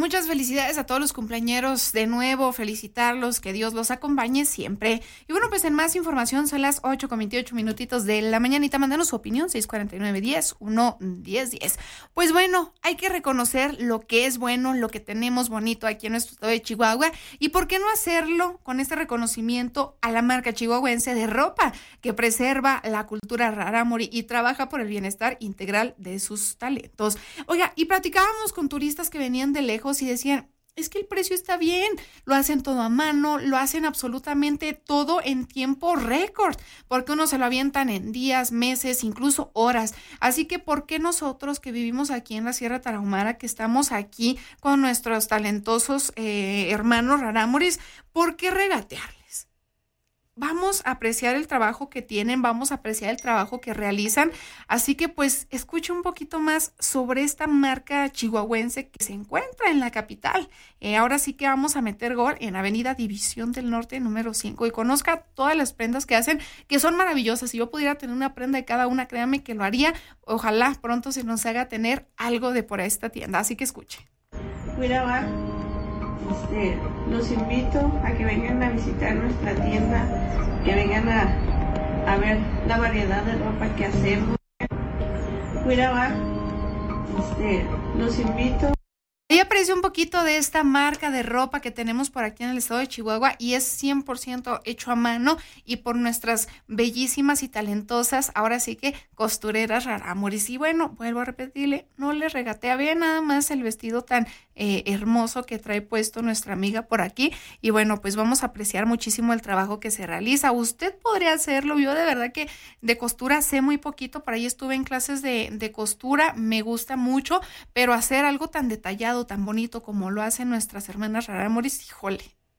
muchas felicidades a todos los cumpleañeros de nuevo, felicitarlos, que Dios los acompañe siempre. Y bueno, pues en más información son las 8:28 de la mañanita. Mándanos su opinión, 649-10-1-10-10. Pues bueno, hay que reconocer lo que es bueno, lo que tenemos bonito aquí en nuestro estado de Chihuahua. ¿Y por qué no hacerlo con este reconocimiento a la marca chihuahuense de ropa que preserva la cultura rarámuri y trabaja por el bienestar integral de sus talentos? Oiga, y platicábamos con turistas que venían de lejos y decían, es que el precio está bien, lo hacen todo a mano, lo hacen absolutamente todo en tiempo récord, porque uno se lo avientan en días, meses, incluso horas. Así que, ¿por qué nosotros que vivimos aquí en la Sierra Tarahumara, que estamos aquí con nuestros talentosos hermanos rarámuris, por qué regatearles? Vamos a apreciar el trabajo que tienen, vamos a apreciar el trabajo que realizan, así que pues escuche un poquito más sobre esta marca chihuahuense que se encuentra en la capital. Ahora sí que vamos a meter gol en Avenida División del Norte número 5 y conozca todas las prendas que hacen, que son maravillosas. Si yo pudiera tener una prenda de cada una, créanme que lo haría. Ojalá pronto se nos haga tener algo de por esta tienda, así que escuche. Mira, va. Los invito a que vengan a visitar nuestra tienda, que vengan a ver la variedad de ropa que hacemos. Mira, va. Los invito. Ahí aprecio un poquito de esta marca de ropa que tenemos por aquí en el estado de Chihuahua y es 100% hecho a mano y por nuestras bellísimas y talentosas, ahora sí que costureras rarámuris. Y bueno, vuelvo a repetirle, no le regatea bien nada más el vestido tan hermoso que trae puesto nuestra amiga por aquí. Y bueno, pues vamos a apreciar muchísimo el trabajo que se realiza. Usted podría hacerlo, yo de verdad que de costura sé muy poquito, por ahí estuve en clases de costura, me gusta mucho, pero hacer algo tan detallado, tan bonito como lo hacen nuestras hermanas rarámuris, híjole,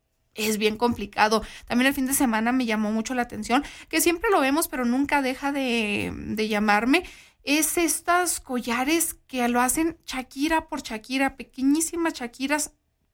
es bien complicado. También el fin de semana me llamó mucho la atención, que siempre lo vemos, pero nunca deja de llamarme, es estas collares que lo hacen Shakira por Shakira, pequeñísimas Shakiras,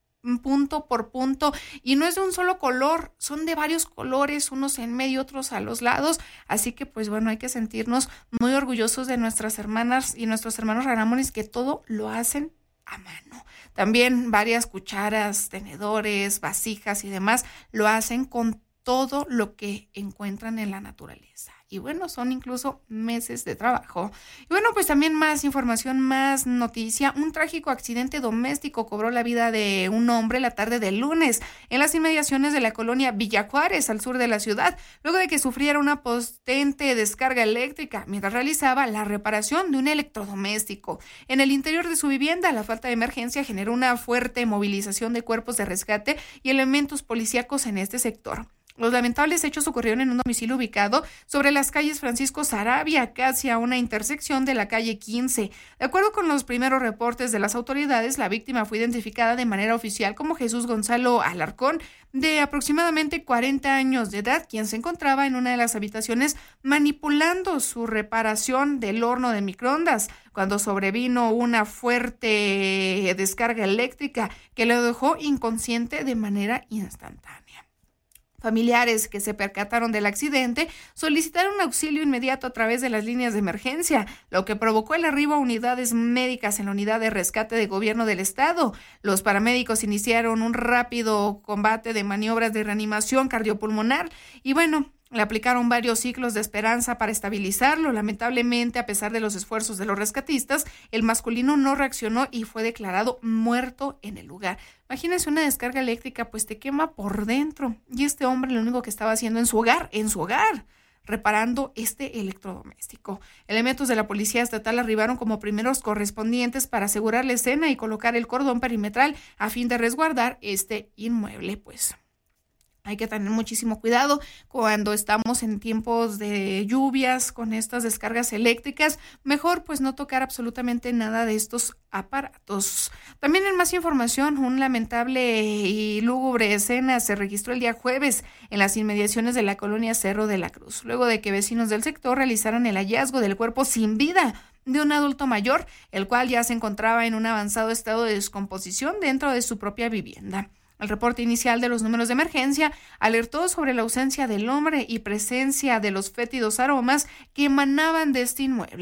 punto por punto, y no es de un solo color, son de varios colores, unos en medio, otros a los lados, así que pues bueno, hay que sentirnos muy orgullosos de nuestras hermanas y nuestros hermanos rarámuris que todo lo hacen a mano. También varias cucharas, tenedores, vasijas y demás lo hacen con todo lo que encuentran en la naturaleza. Y bueno, son incluso meses de trabajo. Y bueno, pues también más información, más noticia. Un trágico accidente doméstico cobró la vida de un hombre la tarde del lunes en las inmediaciones de la colonia Villa Juárez, al sur de la ciudad, luego de que sufriera una potente descarga eléctrica mientras realizaba la reparación de un electrodoméstico. En el interior de su vivienda, la falta de emergencia generó una fuerte movilización de cuerpos de rescate y elementos policíacos en este sector. Los lamentables hechos ocurrieron en un domicilio ubicado sobre las calles Francisco Sarabia, casi a una intersección de la calle 15. De acuerdo con los primeros reportes de las autoridades, la víctima fue identificada de manera oficial como Jesús Gonzalo Alarcón, de aproximadamente 40 años de edad, quien se encontraba en una de las habitaciones manipulando su reparación del horno de microondas, cuando sobrevino una fuerte descarga eléctrica que lo dejó inconsciente de manera instantánea. Familiares que se percataron del accidente solicitaron auxilio inmediato a través de las líneas de emergencia, lo que provocó el arribo a unidades médicas en la unidad de rescate de gobierno del estado. Los paramédicos iniciaron un rápido combate de maniobras de reanimación cardiopulmonar y bueno, le aplicaron varios ciclos de esperanza para estabilizarlo. Lamentablemente, a pesar de los esfuerzos de los rescatistas, el masculino no reaccionó y fue declarado muerto en el lugar. Imagínense una descarga eléctrica, pues te quema por dentro. Y este hombre lo único que estaba haciendo en su hogar, reparando este electrodoméstico. Elementos de la Policía Estatal arribaron como primeros correspondientes para asegurar la escena y colocar el cordón perimetral a fin de resguardar este inmueble, pues. Hay que tener muchísimo cuidado cuando estamos en tiempos de lluvias con estas descargas eléctricas. Mejor pues no tocar absolutamente nada de estos aparatos. También en más información, un lamentable y lúgubre escena se registró el día jueves en las inmediaciones de la colonia Cerro de la Cruz, luego de que vecinos del sector realizaran el hallazgo del cuerpo sin vida de un adulto mayor, el cual ya se encontraba en un avanzado estado de descomposición dentro de su propia vivienda. El reporte inicial de los números de emergencia alertó sobre la ausencia del hombre y presencia de los fétidos aromas que emanaban de este inmueble.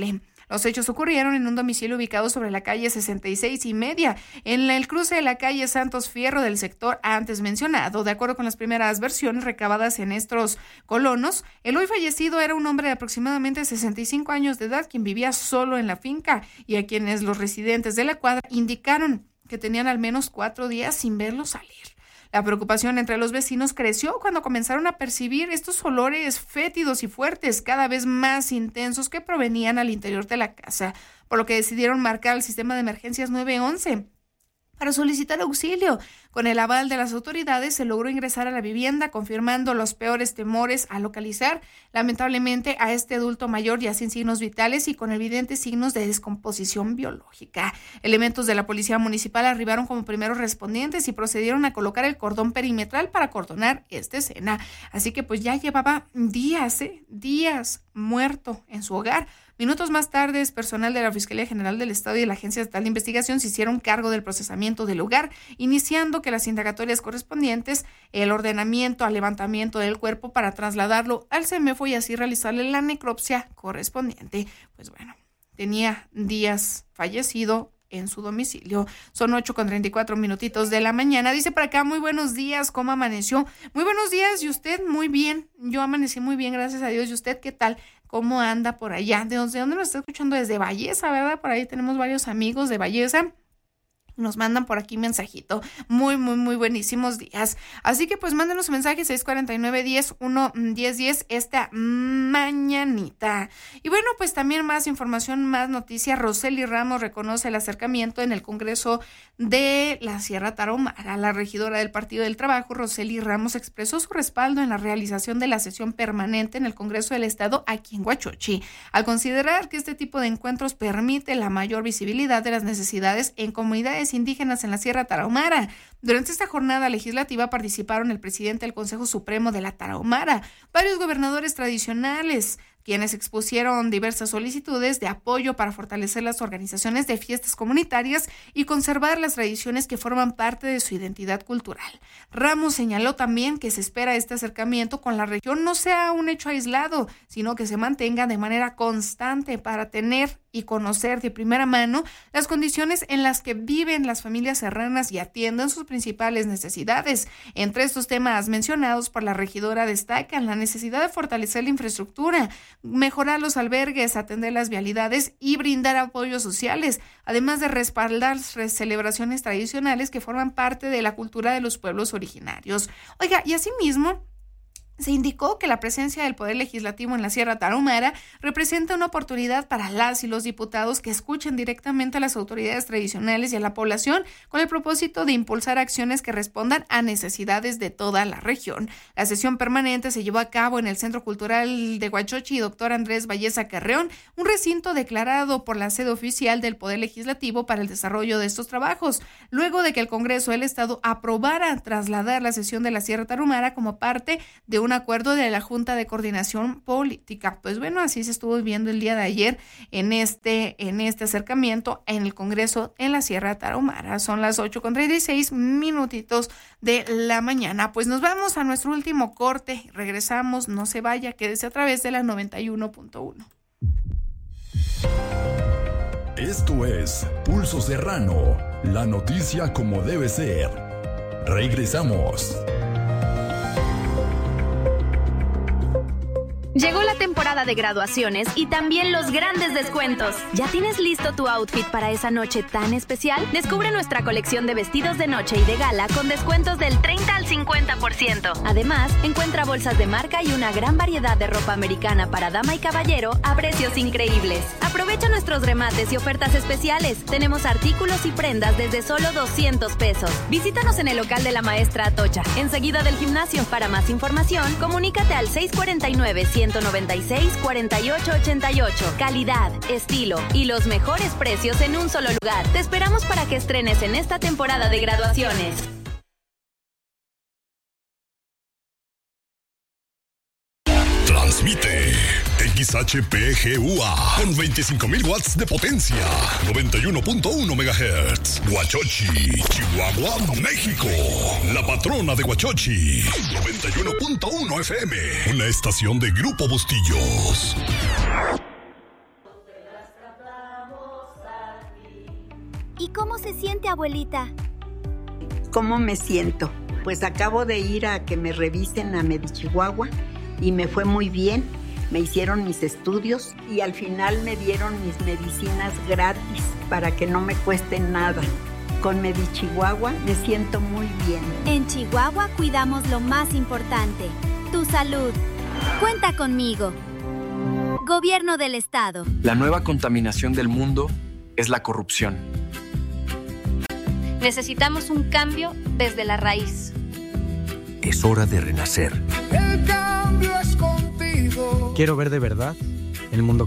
Los hechos ocurrieron en un domicilio ubicado sobre la calle 66 y media, en el cruce de la calle Santos Fierro del sector antes mencionado. De acuerdo con las primeras versiones recabadas en estos colonos, el hoy fallecido era un hombre de aproximadamente 65 años de edad, quien vivía solo en la finca y a quienes los residentes de la cuadra indicaron que tenían al menos 4 días sin verlo salir. La preocupación entre los vecinos creció cuando comenzaron a percibir estos olores fétidos y fuertes, cada vez más intensos, que provenían al interior de la casa, por lo que decidieron marcar al sistema de emergencias 911 para solicitar auxilio. Con el aval de las autoridades se logró ingresar a la vivienda, confirmando los peores temores a localizar lamentablemente a este adulto mayor ya sin signos vitales y con evidentes signos de descomposición biológica. Elementos de la policía municipal arribaron como primeros respondientes y procedieron a colocar el cordón perimetral para acordonar esta escena. Así que pues ya llevaba días muerto en su hogar. Minutos más tarde, personal de la Fiscalía General del Estado y de la Agencia Estatal de Investigación se hicieron cargo del procesamiento del lugar, iniciando que las indagatorias correspondientes, el ordenamiento al levantamiento del cuerpo para trasladarlo al CEMEFO y así realizarle la necropsia correspondiente. Pues bueno, tenía días fallecido en su domicilio. Son 8:34 de la mañana. Dice por acá, muy buenos días, ¿cómo amaneció? Muy buenos días, ¿y usted? Muy bien, yo amanecí muy bien, gracias a Dios. ¿Y usted qué tal? ¿Cómo anda por allá? ¿De dónde nos está escuchando? Desde Belleza, ¿verdad? Por ahí tenemos varios amigos de Belleza. Nos mandan por aquí mensajito. Muy buenísimos días. Así que pues mándenos mensajes 649-10-1-10-10 esta mañanita. Y bueno, pues también más información, más noticias. Rosely Ramos reconoce el acercamiento en el Congreso de la Sierra Tarahumara. La regidora del Partido del Trabajo, Rosely Ramos, expresó su respaldo en la realización de la sesión permanente en el Congreso del Estado aquí en Huachochi, al considerar que este tipo de encuentros permite la mayor visibilidad de las necesidades en comunidades indígenas en la Sierra Tarahumara. Durante esta jornada legislativa participaron el presidente del Consejo Supremo de la Tarahumara, varios gobernadores tradicionales, quienes expusieron diversas solicitudes de apoyo para fortalecer las organizaciones de fiestas comunitarias y conservar las tradiciones que forman parte de su identidad cultural. Ramos señaló también que se espera este acercamiento con la región no sea un hecho aislado, sino que se mantenga de manera constante para tener y conocer de primera mano las condiciones en las que viven las familias serranas y atiendan sus principales necesidades. Entre estos temas mencionados por la regidora destacan la necesidad de fortalecer la infraestructura, mejorar los albergues, atender las vialidades y brindar apoyos sociales, además de respaldar celebraciones tradicionales que forman parte de la cultura de los pueblos originarios. Oiga, y asimismo, se indicó que la presencia del Poder Legislativo en la Sierra Tarahumara representa una oportunidad para las y los diputados que escuchen directamente a las autoridades tradicionales y a la población con el propósito de impulsar acciones que respondan a necesidades de toda la región. La sesión permanente se llevó a cabo en el Centro Cultural de Huachochi Dr. Andrés Valleza Carreón, un recinto declarado por la sede oficial del Poder Legislativo para el desarrollo de estos trabajos, luego de que el Congreso del Estado aprobara trasladar la sesión de la Sierra Tarahumara como parte de un acuerdo de la Junta de Coordinación Política. Pues bueno, así se estuvo viendo el día de ayer en este acercamiento en el Congreso en la Sierra Tarahumara. Son las 8:36 de la mañana. Pues nos vamos a nuestro último corte. Regresamos, no se vaya, quédese a través de la 91.1. Esto es Pulso Serrano, la noticia como debe ser. Regresamos. Llegó la temporada de graduaciones y también los grandes descuentos. ¿Ya tienes listo tu outfit para esa noche tan especial? Descubre nuestra colección de vestidos de noche y de gala con descuentos del 30 al 50%. Además, encuentra bolsas de marca y una gran variedad de ropa americana para dama y caballero a precios increíbles. Aprovecha nuestros remates y ofertas especiales. Tenemos artículos y prendas desde solo 200 pesos. Visítanos en el local de la maestra Atocha, enseguida del gimnasio. Para más información, comunícate al 649-196-4888. Calidad, estilo y los mejores precios en un solo lugar. Te esperamos para que estrenes en esta temporada de graduaciones. Transmite XHPGUA con 25,000 watts de potencia, 91.1 MHz. Huachochi, Chihuahua, México. La patrona de Huachochi, 91.1 FM. Una estación de Grupo Bustillos. cómo se siente, abuelita? ¿Cómo me siento? Pues acabo de ir a que me revisen a Medichihuahua y me fue muy bien. Me hicieron mis estudios y al final me dieron mis medicinas gratis para que no me cueste nada. Con Medichihuahua me siento muy bien. En Chihuahua cuidamos lo más importante, tu salud. Cuenta conmigo. Gobierno del Estado. La nueva contaminación del mundo es la corrupción. Necesitamos un cambio desde la raíz. Es hora de renacer. El cambio es contigo. Quiero ver de verdad el mundo